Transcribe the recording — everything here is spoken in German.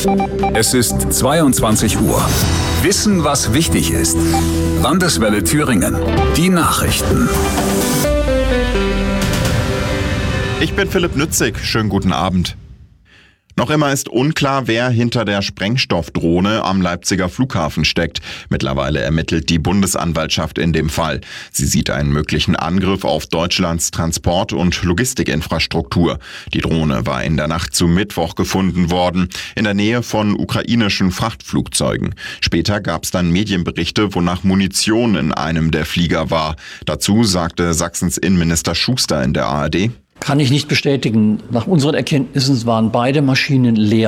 Es ist 22 Uhr. Wissen, was wichtig ist. Landeswelle Thüringen. Die Nachrichten. Ich bin Philipp Nützig. Schönen guten Abend. Noch immer ist unklar, wer hinter der Sprengstoffdrohne am Leipziger Flughafen steckt. Mittlerweile ermittelt die Bundesanwaltschaft in dem Fall. Sie sieht einen möglichen Angriff auf Deutschlands Transport- und Logistikinfrastruktur. Die Drohne war in der Nacht zu Mittwoch gefunden worden, in der Nähe von ukrainischen Frachtflugzeugen. Später gab es dann Medienberichte, wonach Munition in einem der Flieger war. Dazu sagte Sachsens Innenminister Schuster in der ARD: Kann ich nicht bestätigen. Nach unseren Erkenntnissen waren beide Maschinen leer.